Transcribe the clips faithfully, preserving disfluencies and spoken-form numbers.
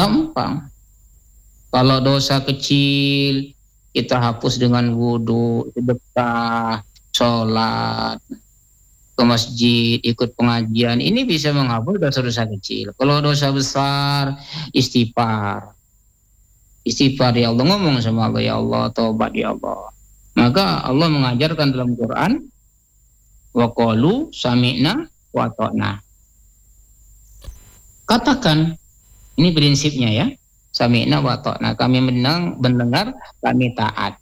Gampang. Kalau dosa kecil kita hapus dengan wudhu, sedekah, sholat, ke masjid, ikut pengajian. Ini bisa menghapus dosa-dosa kecil. Kalau dosa besar, istighfar. Istighfar ya Allah, ngomong sama Allah, ya Allah, taubat ya Allah. Maka Allah mengajarkan dalam Quran, wa qalu sami'na wa ata'na. Katakan, ini prinsipnya ya, sami'na wa ata'na. Kami mendengar, mendengar, kami taat.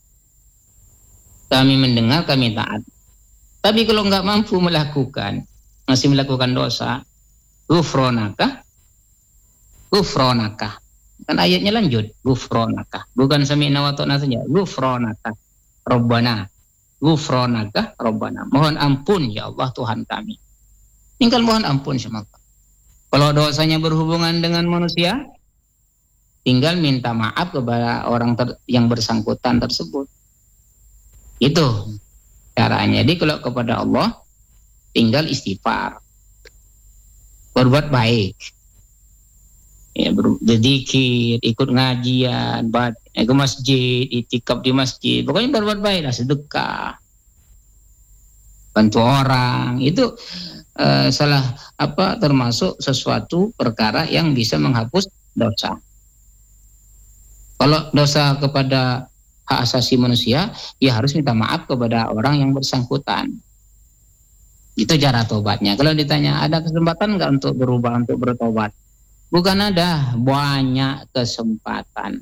Kami mendengar, kami taat. Tapi kalau nggak mampu melakukan, masih melakukan dosa, ghufronaka, ghufronaka. Kan ayatnya lanjut, ghufronaka. Bukan sami'na wa ata'na saja, ghufronaka, Rabbana, ghufronaka, Rabbana. Mohon ampun ya Allah Tuhan kami. Tinggal mohon ampun sama Allah. Kalau dosanya berhubungan dengan manusia, tinggal minta maaf kepada orang ter- yang bersangkutan tersebut. Itu caranya. Jadi kalau kepada Allah, tinggal istighfar, berbuat baik, ya, berzikir, ikut ngajian, ke masjid, itikaf di masjid, pokoknya berbuat baik lah, sedekah, bantu orang. Itu uh, salah apa termasuk sesuatu perkara yang bisa menghapus dosa. Kalau dosa kepada hak asasi manusia, ya harus minta maaf kepada orang yang bersangkutan. Itu cara tobatnya. Kalau ditanya ada kesempatan nggak untuk berubah, untuk bertobat? Bukan ada, banyak kesempatan.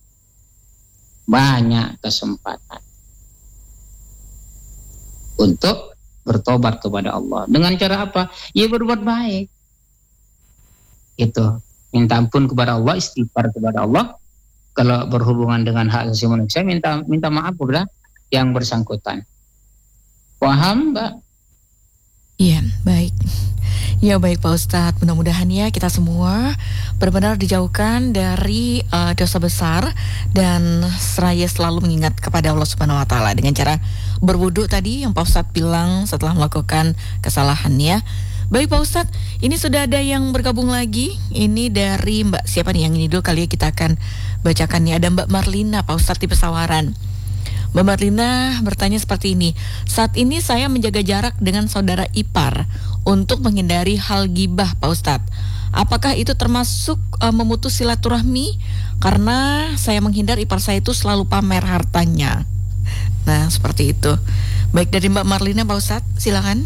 Banyak kesempatan untuk bertobat kepada Allah. Dengan cara apa? Ya berbuat baik. Itu. Minta ampun kepada Allah, istighfar kepada Allah. Kalau berhubungan dengan hak asasi manusia, minta minta maaf kepada yang bersangkutan. Paham, Mbak? Iya, baik. Ya baik Pak Ustadz, mudah-mudahan ya kita semua benar-benar dijauhkan dari uh, dosa besar dan seraya selalu mengingat kepada Allah Subhanahu Wa Taala dengan cara berwudu tadi yang Pak Ustadz bilang setelah melakukan kesalahannya. Baik Pak Ustadz, ini sudah ada yang bergabung lagi. Ini dari Mbak siapa nih, yang ini dulu kali ya kita akan bacakan nih. Ada Mbak Marlina Pak Ustadz di Pesawaran. Mbak Marlina bertanya seperti ini. Saat ini saya menjaga jarak dengan saudara ipar untuk menghindari hal gibah Pak Ustadz. Apakah itu termasuk uh, memutus silaturahmi? Karena saya menghindar ipar saya itu selalu pamer hartanya. Nah seperti itu. Baik, dari Mbak Marlina Pak Ustadz, silakan.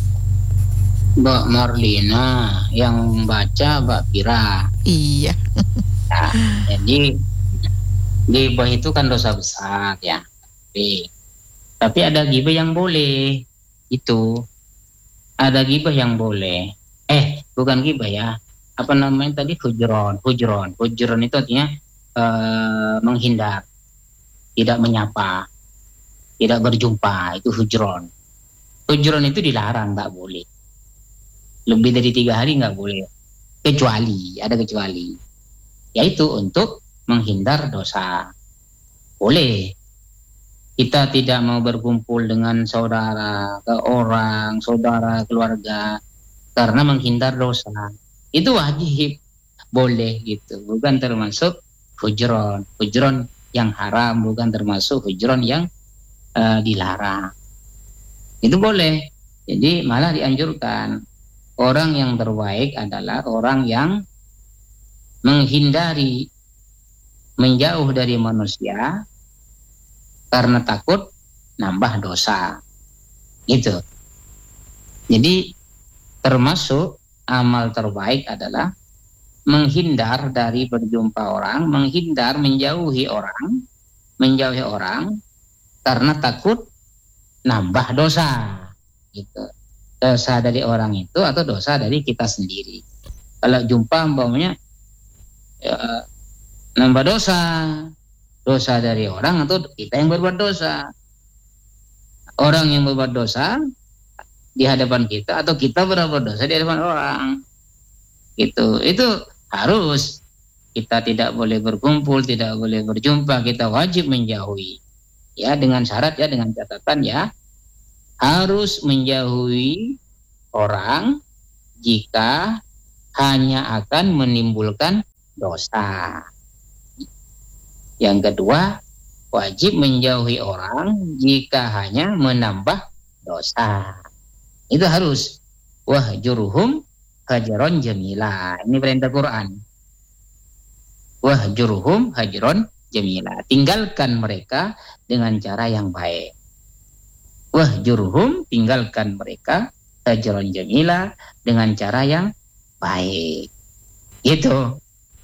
Mbak Marlina, yang baca Mbak Pira. Iya. Nah, jadi gibah itu kan dosa besar ya. Tapi, tapi ada gibah yang boleh. Itu ada gibah yang boleh. Eh, bukan gibah ya. Apa namanya tadi? Hujron. Hujron. Hujron itu artinya uh, menghindar, tidak menyapa, tidak berjumpa. Itu hujron. Hujron itu dilarang, nggak boleh. Lebih dari tiga hari nggak boleh. Kecuali, ada kecuali. Yaitu untuk menghindar dosa. Boleh. Kita tidak mau berkumpul dengan saudara, ke orang, saudara, keluarga, karena menghindar dosa. Itu wajib, boleh gitu. Bukan termasuk hujron. Hujron yang haram, bukan termasuk hujron yang uh, dilarang. Itu boleh. Jadi malah dianjurkan. Orang yang terbaik adalah orang yang menghindari, menjauh dari manusia, karena takut nambah dosa. Gitu. Jadi termasuk amal terbaik adalah menghindar dari berjumpa orang, menghindar menjauhi orang, menjauhi orang karena takut nambah dosa. Gitu. Dosa dari orang itu atau dosa dari kita sendiri. Kalau jumpa umpamanya ya, nambah dosa. Dosa dari orang atau kita yang berbuat dosa. Orang yang berbuat dosa di hadapan kita atau kita berbuat dosa di hadapan orang. Gitu. Itu harus. Kita tidak boleh berkumpul, tidak boleh berjumpa, kita wajib menjauhi. Ya, dengan syarat ya, dengan catatan ya. Harus menjauhi orang jika hanya akan menimbulkan dosa. Yang kedua, wajib menjauhi orang jika hanya menambah dosa. Itu harus. Wahjurhum hajron jamila. Ini perintah Quran. Wahjurhum hajron jamila. Tinggalkan mereka dengan cara yang baik. Wahjurhum, tinggalkan mereka hajron jamila dengan cara yang baik. Itu.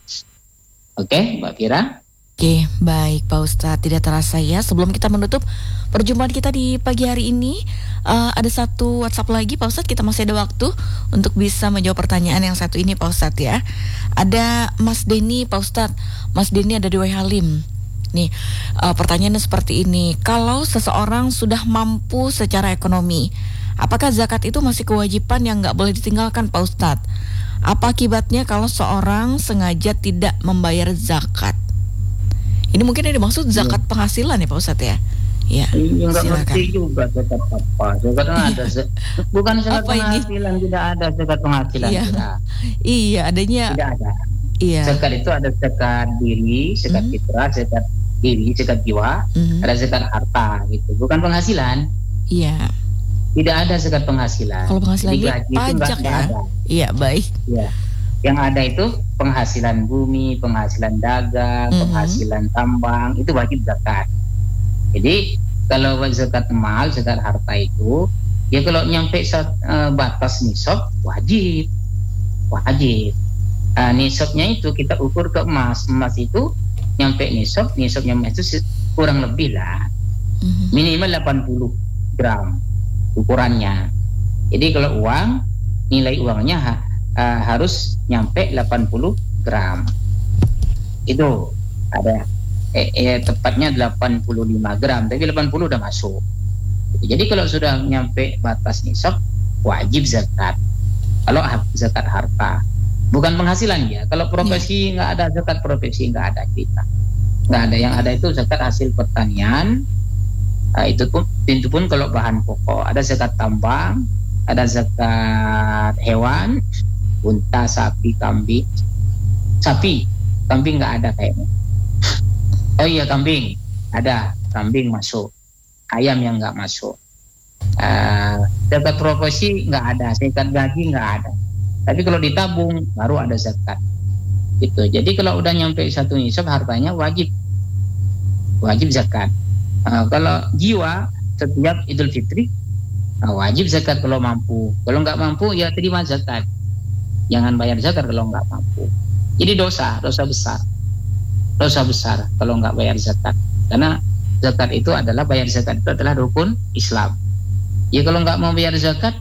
Oke, Mbak Fira? Oke, baik Pak Ustadz. Tidak terasa ya, sebelum kita menutup perjumpaan kita di pagi hari ini, uh, ada satu WhatsApp lagi Pak Ustadz. Kita masih ada waktu untuk bisa menjawab pertanyaan yang satu ini Pak Ustadz ya. Ada Mas Denny Pak Ustadz. Mas Denny ada di Wai Halim. Nih, uh, pertanyaannya seperti ini. Kalau seseorang sudah mampu secara ekonomi, apakah zakat itu masih kewajiban yang nggak boleh ditinggalkan Pak Ustadz? Apa akibatnya kalau seorang sengaja tidak membayar zakat? Ini mungkin yang dimaksud zakat ya. Penghasilan ya Pak Ustadz ya? Ya, enggak ngerti juga zakat apa. Zakat ada, bukan zakat apa penghasilan, ini? Tidak ada zakat penghasilan. Iya, iya adanya. Tidak ada. Iya. Zakat itu ada zakat diri, zakat mm-hmm. fitrah, zakat diri, zakat jiwa, mm-hmm. ada zakat harta gitu. Bukan penghasilan. Iya. Tidak ada zakat penghasilan. Kalau penghasilan ini pajak ya? Iya, baik. Iya. Yang ada itu penghasilan bumi, penghasilan dagang, mm-hmm. penghasilan tambang, itu wajib zakat. Jadi kalau zakat mal, zakat harta itu, ya kalau nyampe saat, uh, batas nisab, wajib, wajib. Uh, nisabnya itu kita ukur ke emas, emas itu nyampe nisab, nisabnya emas itu kurang lebih lah, mm-hmm. minimal delapan puluh gram ukurannya. Jadi kalau uang, nilai uangnya Uh, harus nyampe delapan puluh gram. Itu ada eh, eh, tepatnya delapan puluh lima gram, tapi delapan puluh udah masuk. Jadi kalau sudah nyampe batas nisab, wajib zakat. Kalau zakat harta, bukan penghasilan ya. Kalau profesi nggak ada zakat, profesi nggak ada kita, nggak ada. Yang ada itu zakat hasil pertanian. Uh, itu pun itu pun kalau bahan pokok. Ada zakat tambang, ada zakat hewan. Unta, sapi, kambing. Sapi, kambing nggak ada kayaknya. Oh iya, kambing ada, kambing masuk. Ayam yang nggak masuk. Uh, zakat profesi nggak ada, zakat gaji nggak ada. Tapi kalau ditabung baru ada zakat. Gitu. Jadi kalau udah nyampe satu nisab hartanya wajib, wajib zakat. Uh, kalau jiwa setiap Idul Fitri uh, wajib zakat kalau mampu. Kalau nggak mampu ya terima zakat. Jangan bayar zakat kalau nggak mampu. Jadi dosa, dosa besar. Dosa besar kalau nggak bayar zakat. Karena zakat itu adalah, bayar zakat itu adalah rukun Islam. Ya kalau nggak mau bayar zakat,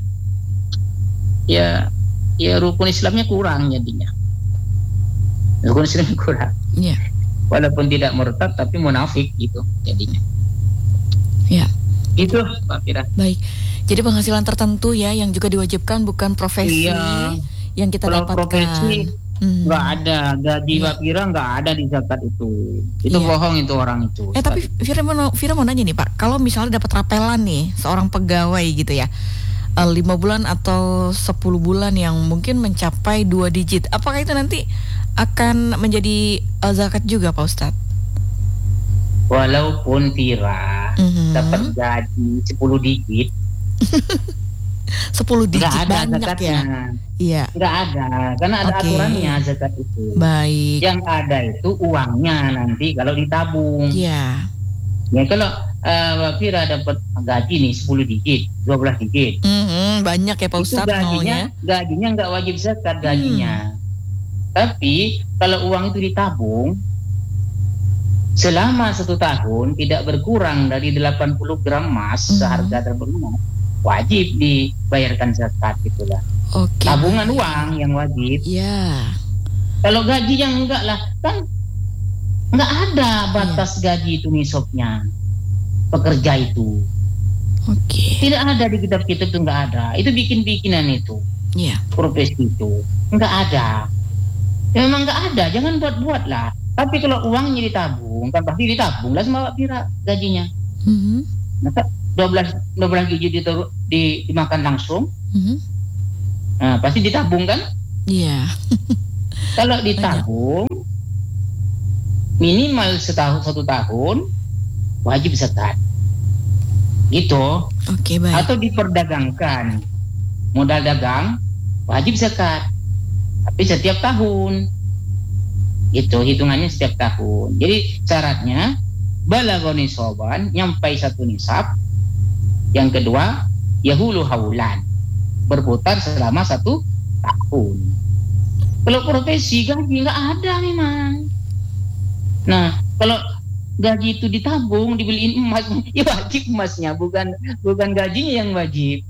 ya ya rukun Islamnya kurang jadinya. Rukun Islamnya kurang. Yeah. Walaupun tidak murtad tapi munafik gitu jadinya. Ya. Yeah. Itu Pak Fira. Baik. Jadi penghasilan tertentu ya yang juga diwajibkan, bukan profesi. Iya. Yang kita kalau dapatkan profesi nggak hmm. ada gaji Pak Fira, nggak ada di zakat itu. Itu iya. bohong itu orang itu. Eh tapi Fira mau Fira mau nanya nih Pak, kalau misalnya dapat rapelan nih seorang pegawai gitu ya, lima bulan atau sepuluh bulan yang mungkin mencapai dua digit, apakah itu nanti akan menjadi uh, zakat juga Pak Ustadz? Walaupun Fira mm-hmm. dapat gaji sepuluh digit. sepuluh digit nggak ada banyak zakatnya. Ya. Iya. Nggak ada, karena ada okay. aturannya zakat itu. Baik. Yang ada itu uangnya nanti kalau ditabung. Iya. Ya kalau uh, Fira dapat gaji nih sepuluh digit, dua belas digit. Mm-hmm, banyak ya Pak Ustadz. Gajinya, gajinya nggak wajib zakat gajinya. Hmm. Tapi kalau uang itu ditabung selama satu tahun tidak berkurang dari delapan puluh gram emas mm-hmm. seharga terbenam, wajib dibayarkan zakat gitulah. Okay. Tabungan uang yang wajib. Iya. Yeah. Kalau gaji yang enggak lah, kan enggak ada batas yeah. gaji itu nisabnya pekerja itu. Oke. Okay. Tidak ada di kitab-kitab itu, enggak ada. Itu bikin-bikinan itu. Iya. Yeah. Profesi itu enggak ada. Ya, memang enggak ada, jangan buat-buat lah. Tapi kalau uangnya ditabung, kan pasti ditabung lah sama Pak Fira gajinya. Mm-hmm. Maka dua belas gigi ditaruh, di, dimakan langsung. Mm-hmm. Nah, pasti ditabung kan? Iya. Yeah. Kalau ditabung minimal setahun satu tahun wajib zakat. Gitu. Oke, baik. Atau diperdagangkan modal dagang wajib zakat. Tapi setiap tahun. Gitu, hitungannya setiap tahun. Jadi syaratnya balagha nisaban, nyampai satu nisab. Yang kedua, yahulu haulan, berputar selama satu tahun. Kalau profesi gaji nggak ada memang. Nah, kalau gaji itu ditabung, dibeliin emas, ya wajib emasnya, bukan bukan gajinya yang wajib.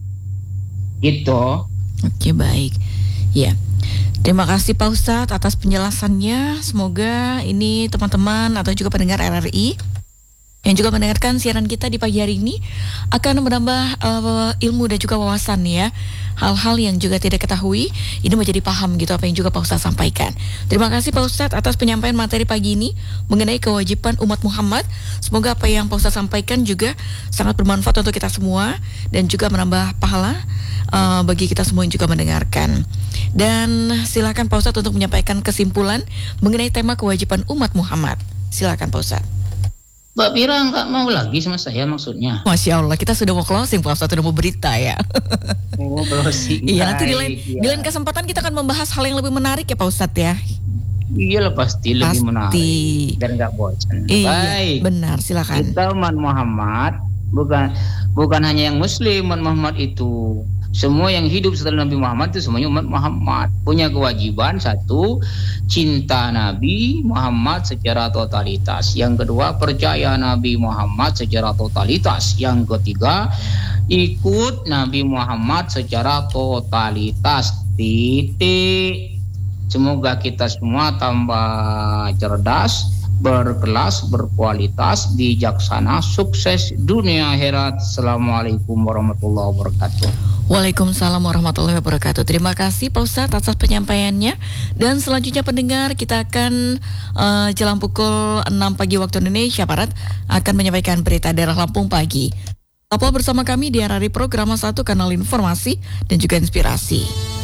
Gitu. Oke, baik. Ya. Terima kasih Pak Ustadz atas penjelasannya. Semoga ini teman-teman atau juga pendengar R R I yang juga mendengarkan siaran kita di pagi hari ini akan menambah uh, ilmu dan juga wawasan ya. Hal-hal yang juga tidak ketahui, ini menjadi paham gitu apa yang juga Pak Ustadz sampaikan. Terima kasih Pak Ustadz atas penyampaian materi pagi ini mengenai kewajiban umat Muhammad. Semoga apa yang Pak Ustadz sampaikan juga sangat bermanfaat untuk kita semua dan juga menambah pahala uh, bagi kita semua yang juga mendengarkan. Dan silakan Pak Ustadz untuk menyampaikan kesimpulan mengenai tema kewajiban umat Muhammad. Silakan Pak Ustadz. Mbak Pira nggak mau lagi sama saya maksudnya? Masya Allah, kita sudah mau closing, Pak Ustadz sudah mau berita ya. Oh, closing. Iya, nanti di lain, ya. di lain kesempatan kita akan membahas hal yang lebih menarik ya Pak Ustadz ya. Iyalah pasti, pasti lebih menarik dan nggak bosan. Iya, baik. Benar, silakan. Kita umat Muhammad bukan bukan hanya yang Muslim, umat Muhammad itu. Semua yang hidup setelah Nabi Muhammad itu semuanya umat Muhammad. Punya kewajiban satu, cinta Nabi Muhammad secara totalitas. Yang kedua, percaya Nabi Muhammad secara totalitas. Yang ketiga, ikut Nabi Muhammad secara totalitas. Titik. Semoga kita semua tambah cerdas, berkelas, berkualitas, bijaksana, sukses dunia akhirat. Assalamualaikum warahmatullahi wabarakatuh. Waalaikumsalam warahmatullahi wabarakatuh. Terima kasih Pak Ustadz atas penyampaiannya. Dan selanjutnya pendengar, kita akan uh, jelang pukul enam pagi waktu Indonesia Barat akan menyampaikan berita daerah Lampung pagi. Tetaplah bersama kami di R R I Program satu Kanal Informasi dan juga Inspirasi.